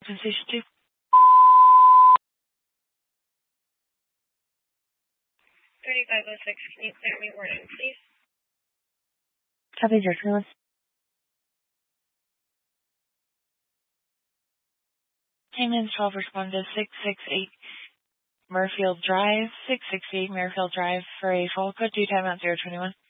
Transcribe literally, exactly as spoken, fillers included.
Station two. thirty-five oh six, can you clear me warning, please? Copy, George Willis. Cayman's twelve responded six six eight Murfield Drive, six six eight Murfield Drive for a full code two timeout zero twenty one.